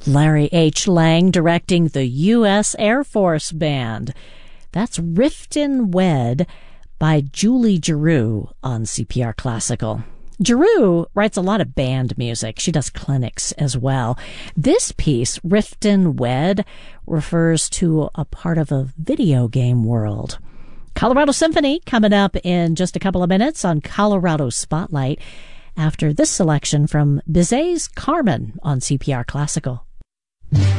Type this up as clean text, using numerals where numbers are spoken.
Larry H. Lang directing the U.S. Air Force Band. That's Riften Wed by Julie Giroux on CPR Classical. Giroux writes a lot of band music. She does clinics as well. This piece, Riften Wed, refers to a part of a video game world. Colorado Symphony coming up in just a couple of minutes on Colorado Spotlight after this selection from Bizet's Carmen on CPR Classical.